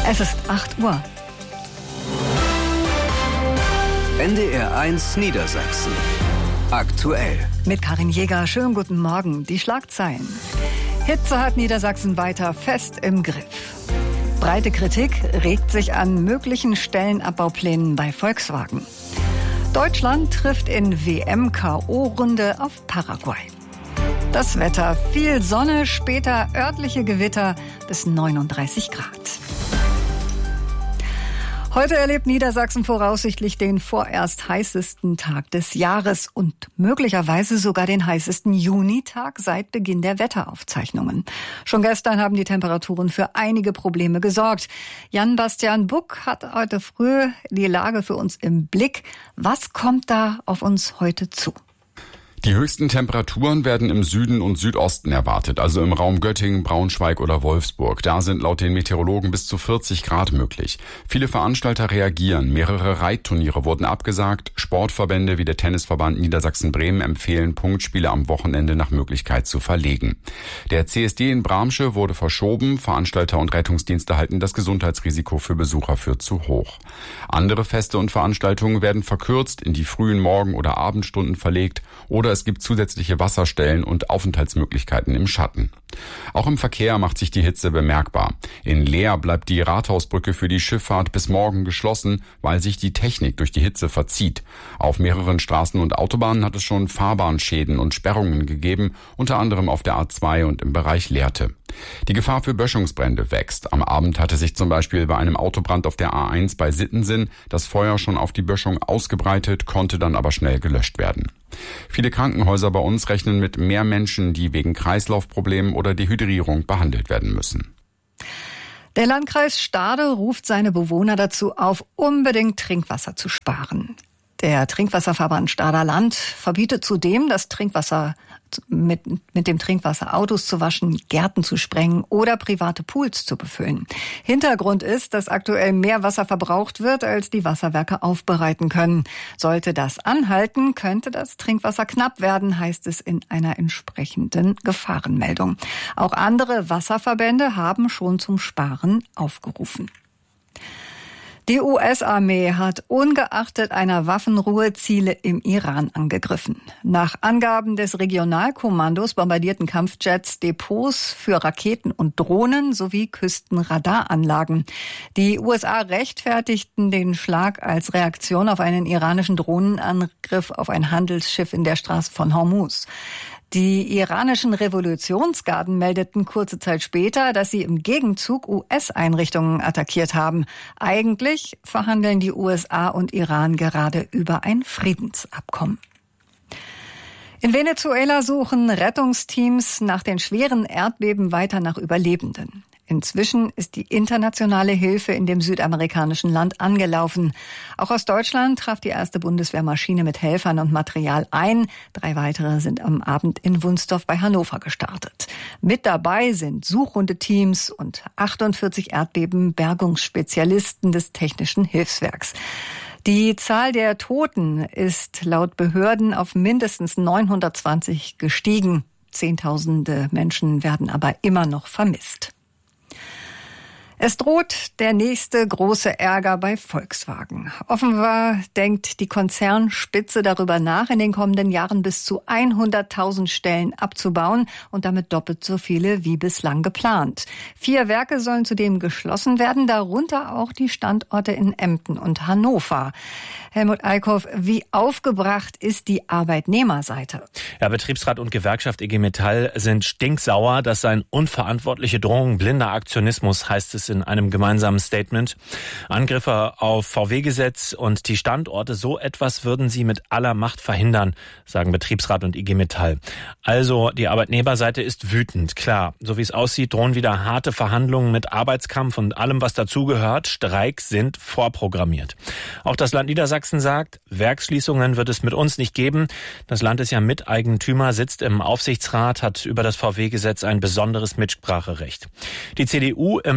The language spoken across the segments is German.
Es ist 8 Uhr. NDR 1 Niedersachsen. Aktuell. Mit Karin Jäger, schönen guten Morgen. Die Schlagzeilen. Hitze hat Niedersachsen weiter fest im Griff. Breite Kritik regt sich an möglichen Stellenabbauuplänen bei Volkswagen. Deutschland trifft in WM-KO-Runde auf Paraguay. Das Wetter, viel Sonne, später örtliche Gewitter bis 39 Grad. Heute erlebt Niedersachsen voraussichtlich den vorerst heißesten Tag des Jahres und möglicherweise sogar den heißesten Junitag seit Beginn der Wetteraufzeichnungen. Schon gestern haben die Temperaturen für einige Probleme gesorgt. Jan-Bastian Buck hat heute früh die Lage für uns im Blick. Was kommt da auf uns heute zu? Die höchsten Temperaturen werden im Süden und Südosten erwartet, also im Raum Göttingen, Braunschweig oder Wolfsburg. Da sind laut den Meteorologen bis zu 40 Grad möglich. Viele Veranstalter reagieren. Mehrere Reitturniere wurden abgesagt. Sportverbände wie der Tennisverband Niedersachsen-Bremen empfehlen, Punktspiele am Wochenende nach Möglichkeit zu verlegen. Der CSD in Bramsche wurde verschoben. Veranstalter und Rettungsdienste halten das Gesundheitsrisiko für Besucher für zu hoch. Andere Feste und Veranstaltungen werden verkürzt, in die frühen Morgen- oder Abendstunden verlegt oder es gibt zusätzliche Wasserstellen und Aufenthaltsmöglichkeiten im Schatten. Auch im Verkehr macht sich die Hitze bemerkbar. In Leer bleibt die Rathausbrücke für die Schifffahrt bis morgen geschlossen, weil sich die Technik durch die Hitze verzieht. Auf mehreren Straßen und Autobahnen hat es schon Fahrbahnschäden und Sperrungen gegeben, unter anderem auf der A2 und im Bereich Lehrte. Die Gefahr für Böschungsbrände wächst. Am Abend hatte sich zum Beispiel bei einem Autobrand auf der A1 bei Sittensen das Feuer schon auf die Böschung ausgebreitet, konnte dann aber schnell gelöscht werden. Viele Krankenhäuser bei uns rechnen mit mehr Menschen, die wegen Kreislaufproblemen oder Dehydrierung behandelt werden müssen. Der Landkreis Stade ruft seine Bewohner dazu auf, unbedingt Trinkwasser zu sparen. Der Trinkwasserverband Stader Land verbietet zudem, das Trinkwasser mit dem Trinkwasser Autos zu waschen, Gärten zu sprengen oder private Pools zu befüllen. Hintergrund ist, dass aktuell mehr Wasser verbraucht wird, als die Wasserwerke aufbereiten können. Sollte das anhalten, könnte das Trinkwasser knapp werden, heißt es in einer entsprechenden Gefahrenmeldung. Auch andere Wasserverbände haben schon zum Sparen aufgerufen. Die US-Armee hat ungeachtet einer Waffenruhe Ziele im Iran angegriffen. Nach Angaben des Regionalkommandos bombardierten Kampfjets Depots für Raketen und Drohnen sowie Küstenradaranlagen. Die USA rechtfertigten den Schlag als Reaktion auf einen iranischen Drohnenangriff auf ein Handelsschiff in der Straße von Hormuz. Die iranischen Revolutionsgarden meldeten kurze Zeit später, dass sie im Gegenzug US-Einrichtungen attackiert haben. Eigentlich verhandeln die USA und Iran gerade über ein Friedensabkommen. In Venezuela suchen Rettungsteams nach den schweren Erdbeben weiter nach Überlebenden. Inzwischen ist die internationale Hilfe in dem südamerikanischen Land angelaufen. Auch aus Deutschland traf die erste Bundeswehrmaschine mit Helfern und Material ein. 3 weitere sind am Abend in Wunsdorf bei Hannover gestartet. Mit dabei sind Suchhundeteams und 48 Erdbeben-Bergungsspezialisten des Technischen Hilfswerks. Die Zahl der Toten ist laut Behörden auf mindestens 920 gestiegen. Zehntausende Menschen werden aber immer noch vermisst. Es droht der nächste große Ärger bei Volkswagen. Offenbar denkt die Konzernspitze darüber nach, in den kommenden Jahren bis zu 100.000 Stellen abzubauen und damit doppelt so viele wie bislang geplant. 4 Werke sollen zudem geschlossen werden, darunter auch die Standorte in Emden und Hannover. Helmut Eickhoff, wie aufgebracht ist die Arbeitnehmerseite? Ja, Betriebsrat und Gewerkschaft IG Metall sind stinksauer. Das seien unverantwortliche Drohungen, blinder Aktionismus, heißt es in einem gemeinsamen Statement. Angriffe auf VW-Gesetz und die Standorte, so etwas würden sie mit aller Macht verhindern, sagen Betriebsrat und IG Metall. Also die Arbeitnehmerseite ist wütend, klar. So wie es aussieht, drohen wieder harte Verhandlungen mit Arbeitskampf und allem, was dazugehört. Streiks sind vorprogrammiert. Auch das Land Niedersachsen sagt, Werksschließungen wird es mit uns nicht geben. Das Land ist ja Miteigentümer, sitzt im Aufsichtsrat, hat über das VW-Gesetz ein besonderes Mitspracherecht. Die CDU im Landtag in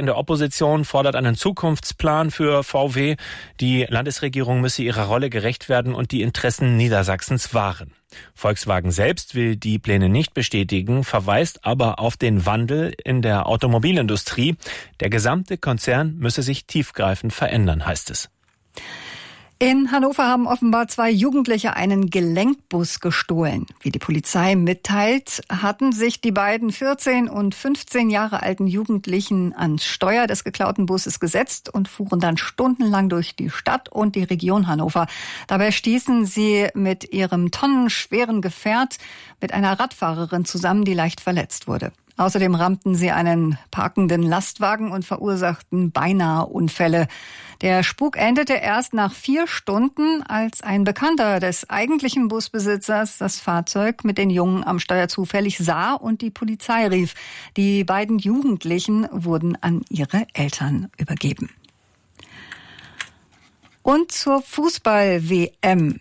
in der Opposition fordert einen Zukunftsplan für VW. Die Landesregierung müsse ihrer Rolle gerecht werden und die Interessen Niedersachsens wahren. Volkswagen selbst will die Pläne nicht bestätigen, verweist aber auf den Wandel in der Automobilindustrie. Der gesamte Konzern müsse sich tiefgreifend verändern, heißt es. In Hannover haben offenbar 2 Jugendliche einen Gelenkbus gestohlen. Wie die Polizei mitteilt, hatten sich die beiden 14 und 15 Jahre alten Jugendlichen ans Steuer des geklauten Busses gesetzt und fuhren dann stundenlang durch die Stadt und die Region Hannover. Dabei stießen sie mit ihrem tonnenschweren Gefährt mit einer Radfahrerin zusammen, die leicht verletzt wurde. Außerdem rammten sie einen parkenden Lastwagen und verursachten beinahe Unfälle. Der Spuk endete erst nach 4 Stunden, als ein Bekannter des eigentlichen Busbesitzers das Fahrzeug mit den Jungen am Steuer zufällig sah und die Polizei rief. Die beiden Jugendlichen wurden an ihre Eltern übergeben. Und zur Fußball-WM.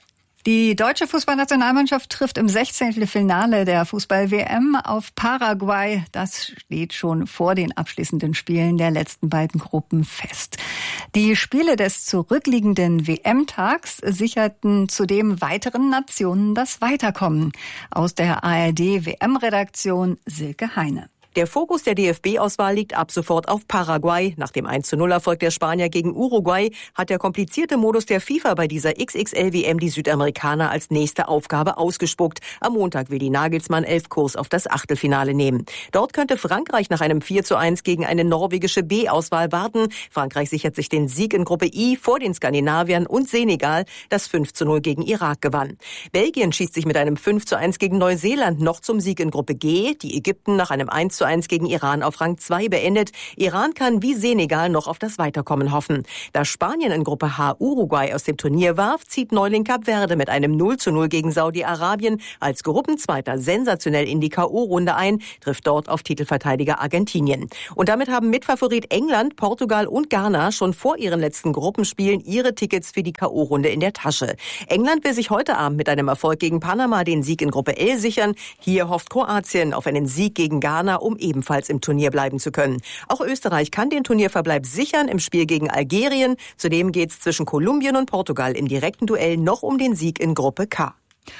Die deutsche Fußballnationalmannschaft trifft im 16. Finale der Fußball-WM auf Paraguay. Das steht schon vor den abschließenden Spielen der letzten beiden Gruppen fest. Die Spiele des zurückliegenden WM-Tags sicherten zudem weiteren Nationen das Weiterkommen. Aus der ARD-WM-Redaktion Silke Heine. Der Fokus der DFB-Auswahl liegt ab sofort auf Paraguay. Nach dem 1:0-Erfolg der Spanier gegen Uruguay hat der komplizierte Modus der FIFA bei dieser XXL-WM die Südamerikaner als nächste Aufgabe ausgespuckt. Am Montag will die Nagelsmann 11 Kurs auf das Achtelfinale nehmen. Dort könnte Frankreich nach einem 4:1 gegen eine norwegische B-Auswahl warten. Frankreich sichert sich den Sieg in Gruppe I vor den Skandinaviern und Senegal, das 5:0 gegen Irak gewann. Belgien schießt sich mit einem 5:1 gegen Neuseeland noch zum Sieg in Gruppe G. Die Ägypten nach einem 1:1 gegen Iran auf Rang 2 beendet. Iran kann wie Senegal noch auf das Weiterkommen hoffen. Da Spanien in Gruppe H Uruguay aus dem Turnier warf, zieht Neuling Kap Verde mit einem 0:0 gegen Saudi-Arabien als Gruppenzweiter sensationell in die K.O.-Runde ein, trifft dort auf Titelverteidiger Argentinien. Und damit haben Mitfavorit England, Portugal und Ghana schon vor ihren letzten Gruppenspielen ihre Tickets für die K.O.-Runde in der Tasche. England will sich heute Abend mit einem Erfolg gegen Panama den Sieg in Gruppe L sichern. Hier hofft Kroatien auf einen Sieg gegen Ghana, um ebenfalls im Turnier bleiben zu können. Auch Österreich kann den Turnierverbleib sichern im Spiel gegen Algerien. Zudem geht's zwischen Kolumbien und Portugal im direkten Duell noch um den Sieg in Gruppe K.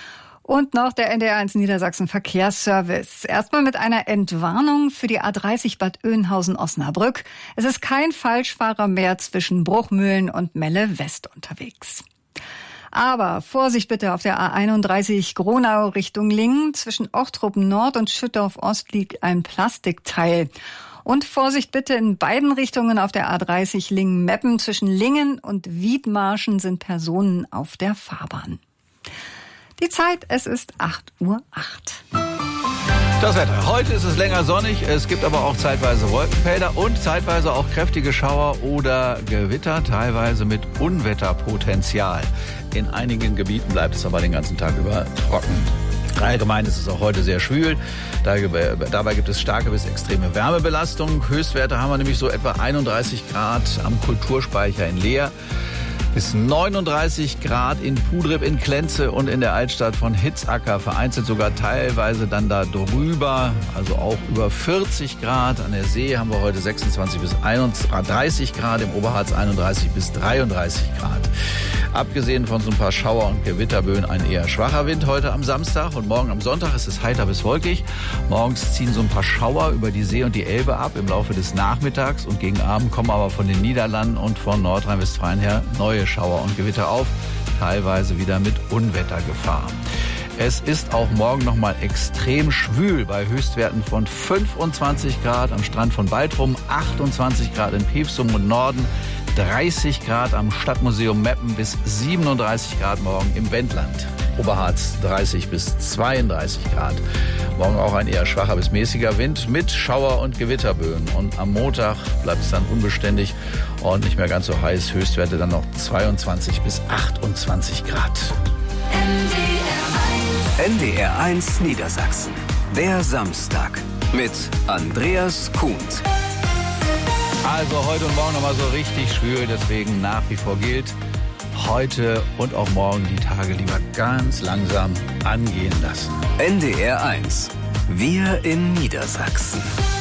Und noch der NDR1 Niedersachsen Verkehrsservice. Erstmal mit einer Entwarnung für die A30 Bad Oeynhausen-Osnabrück. Es ist kein Falschfahrer mehr zwischen Bruchmühlen und Melle West unterwegs. Aber Vorsicht bitte auf der A31 Gronau Richtung Lingen. Zwischen Ochtrup Nord und Schüttorf Ost liegt ein Plastikteil. Und Vorsicht bitte in beiden Richtungen auf der A30 Lingen-Meppen. Zwischen Lingen und Wiedmarschen sind Personen auf der Fahrbahn. Die Zeit, es ist 8:08 Uhr. Das Wetter. Heute ist es länger sonnig, es gibt aber auch zeitweise Wolkenfelder und zeitweise auch kräftige Schauer oder Gewitter, teilweise mit Unwetterpotenzial. In einigen Gebieten bleibt es aber den ganzen Tag über trocken. Allgemein ist es auch heute sehr schwül. Dabei gibt es starke bis extreme Wärmebelastung. Höchstwerte haben wir nämlich so etwa 31 Grad am Kulturspeicher in Leer. Bis 39 Grad in Pudrib, in Klenze und in der Altstadt von Hitzacker. Vereinzelt sogar teilweise dann da drüber, also auch über 40 Grad. An der See haben wir heute 26 bis 30 Grad, im Oberharz 31 bis 33 Grad. Abgesehen von so ein paar Schauer- und Gewitterböen ein eher schwacher Wind heute am Samstag. Und morgen am Sonntag ist es heiter bis wolkig. Morgens ziehen so ein paar Schauer über die See und die Elbe ab im Laufe des Nachmittags. Und gegen Abend kommen aber von den Niederlanden und von Nordrhein-Westfalen her neue Schauer und Gewitter auf. Teilweise wieder mit Unwettergefahr. Es ist auch morgen nochmal extrem schwül bei Höchstwerten von 25 Grad am Strand von Baltrum, 28 Grad in Pevsum und Norden, 30 Grad am Stadtmuseum Meppen bis 37 Grad morgen im Wendland. Oberharz 30 bis 32 Grad. Morgen auch ein eher schwacher bis mäßiger Wind mit Schauer- und Gewitterböen. Und am Montag bleibt es dann unbeständig und nicht mehr ganz so heiß. Höchstwerte dann noch 22 bis 28 Grad. NDR1 Niedersachsen. Der Samstag mit Andreas Kuhnt. Also heute und morgen nochmal so richtig schwül, deswegen nach wie vor gilt, heute und auch morgen die Tage lieber ganz langsam angehen lassen. NDR1. Wir in Niedersachsen.